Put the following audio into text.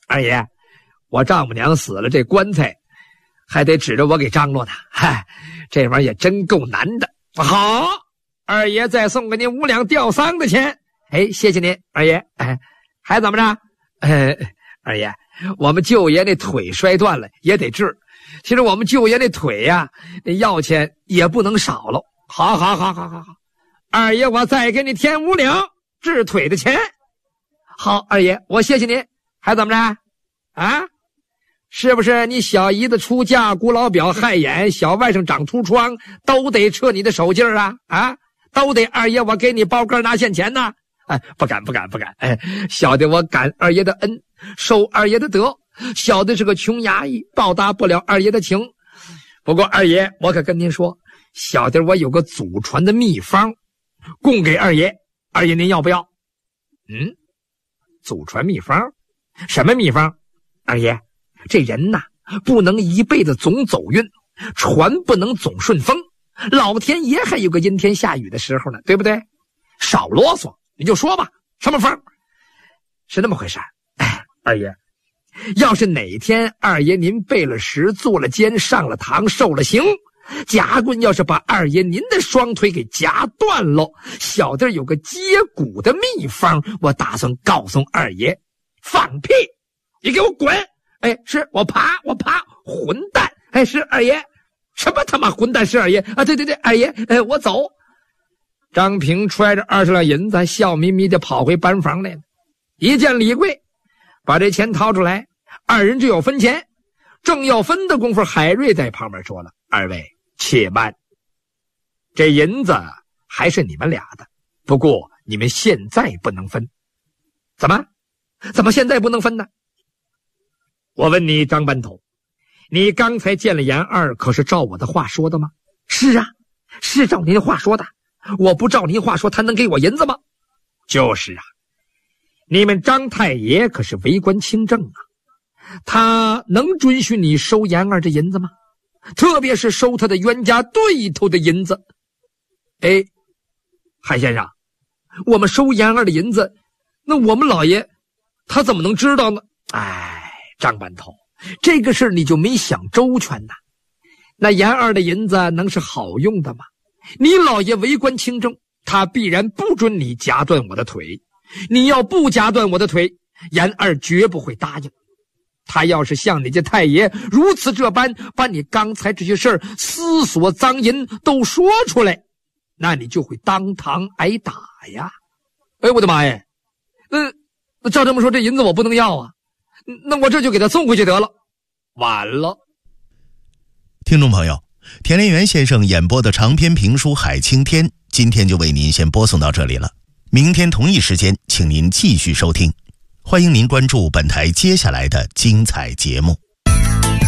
二爷，我丈母娘死了，这棺材还得指着我给张罗的，嗨，这玩意儿也真够难的。好，二爷再送给您5两吊丧的钱。哎，谢谢您，二爷。哎，还怎么着？二爷，我们舅爷那腿摔断了，也得治。其实我们舅爷那腿呀，那药钱也不能少了。好，二爷，我再给你添5两治腿的钱。好，二爷，我谢谢您。还怎么着？啊？是不是你小姨子出嫁，姑老表害眼，小外甥长秃疮，都得撤你的手劲儿啊？啊，都得二爷我给你包干拿现钱呢？哎，不敢。哎，小的我感二爷的恩，受二爷的德，小的是个穷衙役，报答不了二爷的情。不过二爷，我可跟您说，小的我有个祖传的秘方，供给二爷，二爷您要不要？祖传秘方？什么秘方？二爷，这人呐，不能一辈子总走运，船不能总顺风，老天爷还有个阴天下雨的时候呢，对不对？少啰嗦，你就说吧，什么方？是那么回事。哎，二爷，要是哪天二爷您背了时，坐了监，上了堂，受了刑，夹棍要是把二爷您的双腿给夹断喽，小弟有个接骨的秘方，我打算告诉二爷。放屁！你给我滚！哎，是我爬，混蛋！哎，是二爷，什么他妈混蛋是二爷啊？对，二爷，哎，我走。张平揣着20两银子，笑眯眯地跑回班房来了。一见李贵，把这钱掏出来，二人就要分钱。正要分的功夫，海瑞在旁边说了：“二位且慢，这银子还是你们俩的，不过你们现在不能分。”怎么现在不能分呢？我问你，张班头，你刚才见了严二，可是照我的话说的吗？是啊，是照您的话说的。我不照您话说，他能给我银子吗？就是啊，你们张太爷可是为官清正啊，他能准许你收严二这银子吗？特别是收他的冤家对头的银子。哎，海先生，我们收严二的银子，那我们老爷他怎么能知道呢？哎，张班头，这个事你就没想周全呐。那严二的银子能是好用的吗？你老爷为官清正，他必然不准你夹断我的腿。你要不夹断我的腿，严二绝不会答应。他要是像你这太爷如此这般，把你刚才这些事儿私锁赃银都说出来，那你就会当堂挨打呀。哎，我的妈呀，那照这么说，这银子我不能要啊，那我这就给他送回去得了。晚了。 听众朋友，田连元先生演播的长篇评书《海青天》今天就为您先播送到这里了，明天同一时间请您继续收听，欢迎您关注本台接下来的精彩节目。